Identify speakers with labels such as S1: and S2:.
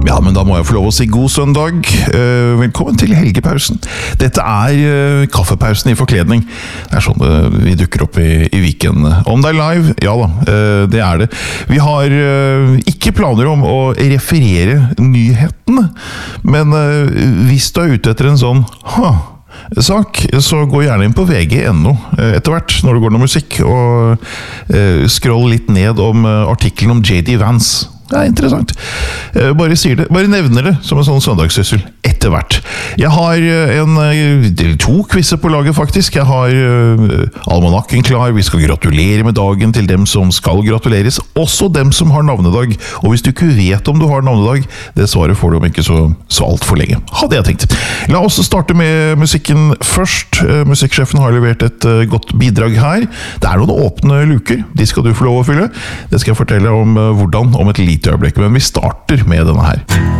S1: Ja, men da må jeg få lov å si god søndag. Velkommen til helgepausen. Dette kaffepausen i forkledning. Det sånn vi dukker opp i weekend. Om det live, ja da, det det. Vi har ikke planer om å referere nyhetene, men hvis du ute etter en sånn sak, så gå gjerne inn på VG.no etter hvert når det går noe musikk, og scroll litt ned om artikkelen om J.D. Vance. Det interessant. Bare sier det, bare nevner det som en sånn søndagssyssel etter hvert. Jeg har to quizzer på laget faktisk. Jeg har almanakken klar. Vi skal gratulere med dagen til dem som skal gratuleres. Også dem som har navnedag. Og hvis du ikke vet om du har navnedag, det svaret får du om ikke så alt for lenge. Hadde jeg tenkt. La oss starte med musikken først. Musikksjefen har levert et godt bidrag her. Det noen åpne luker. De skal du få lov å fylle. Det skal jeg fortelle om hvordan om et lite øyeblikk, men vi starter med denne her.